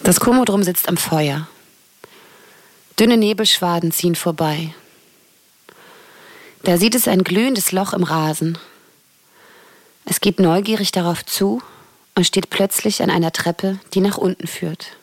Das Komodrum sitzt am Feuer. Dünne Nebelschwaden ziehen vorbei. Da sieht es ein glühendes Loch im Rasen. Es geht neugierig darauf zu und steht plötzlich an einer Treppe, die nach unten führt.